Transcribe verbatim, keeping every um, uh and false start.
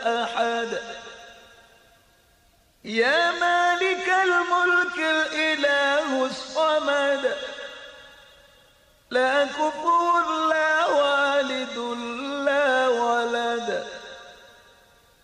أحد. يا مالك الملك الإله الصمد لا كفر